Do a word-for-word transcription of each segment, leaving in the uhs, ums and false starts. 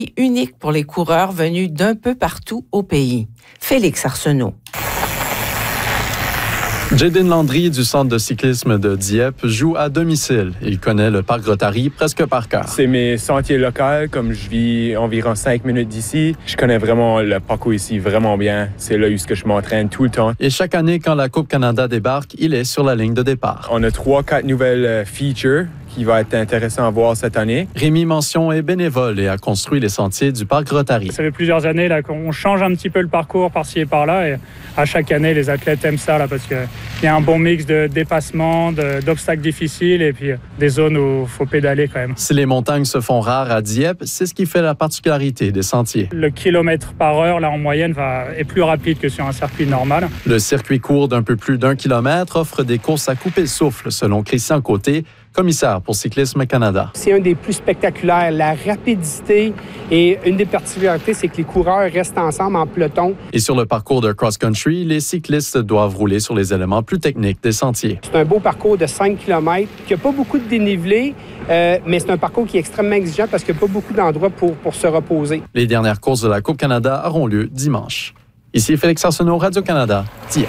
unique pour les coureurs venus d'un peu partout au pays. Félix Arsenault. Jaden Landry du centre de cyclisme de Dieppe joue à domicile. Il connaît le parc Rotary presque par cœur. C'est mes sentiers locaux, comme je vis environ cinq minutes d'ici. Je connais vraiment le parcours ici vraiment bien. C'est là où je m'entraîne tout le temps. Et chaque année, quand la Coupe Canada débarque, il est sur la ligne de départ. On a trois, quatre nouvelles features qui vont être intéressantes à voir cette année. Rémi Mention est bénévole et a construit les sentiers du parc Rotary. Ça fait plusieurs années là, qu'on change un petit peu le parcours par-ci et par-là. Et à chaque année, les athlètes aiment ça là, parce qu'il y a un bon mix de dépassements, de, d'obstacles difficiles et puis des zones où il faut pédaler quand même. Si les montagnes se font rares à Dieppe, c'est ce qui fait la particularité des sentiers. Le kilomètre par heure, là, en moyenne, va, est plus rapide que sur un circuit normal. Le circuit court d'un peu plus d'un kilomètre offre des courses à couper le souffle, selon Christian Côté, commissaire pour Cyclisme Canada. C'est un des plus spectaculaires, la rapidité, et une des particularités, c'est que les coureurs restent ensemble en peloton. Et sur le parcours de cross-country, les cyclistes doivent rouler sur les éléments plus techniques des sentiers. C'est un beau parcours de cinq kilomètres qui n'a pas beaucoup de dénivelé, euh, mais c'est un parcours qui est extrêmement exigeant parce qu'il n'y a pas beaucoup d'endroits pour, pour se reposer. Les dernières courses de la Coupe Canada auront lieu dimanche. Ici Félix Arsenault, Radio-Canada, Dieppe.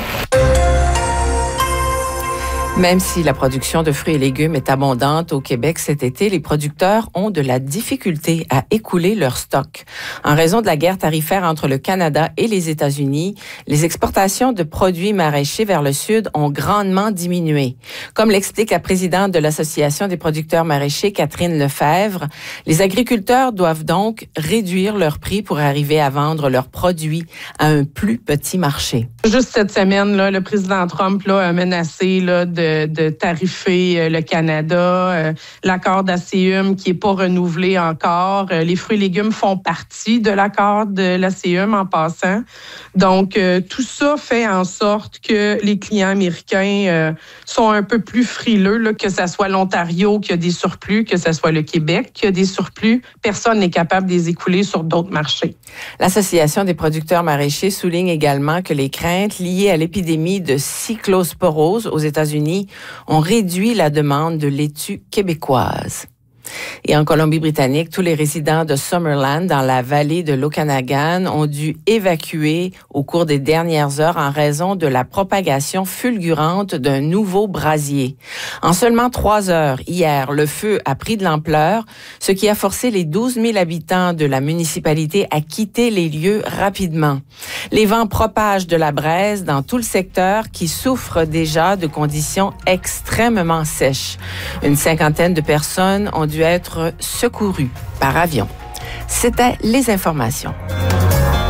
Même si la production de fruits et légumes est abondante au Québec cet été, les producteurs ont de la difficulté à écouler leur stock. En raison de la guerre tarifaire entre le Canada et les États-Unis, les exportations de produits maraîchers vers le sud ont grandement diminué. Comme l'explique la présidente de l'Association des producteurs maraîchers, Catherine Lefebvre, les agriculteurs doivent donc réduire leur prix pour arriver à vendre leurs produits à un plus petit marché. Juste cette semaine, là, le président Trump là, a menacé là, de De, de tarifer le Canada, euh, l'accord d'A C U M qui n'est pas renouvelé encore. Euh, les fruits et légumes font partie de l'accord de l'A C U M en passant. Donc, euh, tout ça fait en sorte que les clients américains euh, sont un peu plus frileux, là, que ce soit l'Ontario qui a des surplus, que ce soit le Québec qui a des surplus. Personne n'est capable de les écouler sur d'autres marchés. L'Association des producteurs maraîchers souligne également que les craintes liées à l'épidémie de cyclosporose aux États-Unis ont réduit la demande de laitue québécoise. Et en Colombie-Britannique, tous les résidents de Summerland, dans la vallée de l'Okanagan, ont dû évacuer au cours des dernières heures en raison de la propagation fulgurante d'un nouveau brasier. En seulement trois heures, hier, le feu a pris de l'ampleur, ce qui a forcé les douze mille habitants de la municipalité à quitter les lieux rapidement. Les vents propagent de la braise dans tout le secteur qui souffre déjà de conditions extrêmement sèches. Une cinquantaine de personnes ont dû être secourues par avion. C'était les informations.